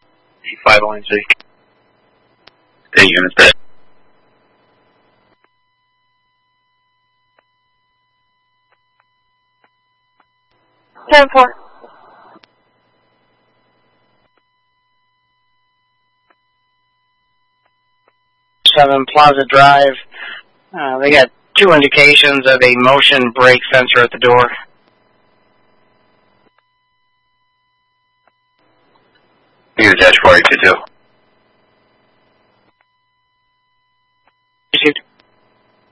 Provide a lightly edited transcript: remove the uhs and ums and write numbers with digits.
5ONC. State units there. 10-4. 7 Plaza Drive. They got 2 indications of a motion brake sensor at the door. Unit dash 4822.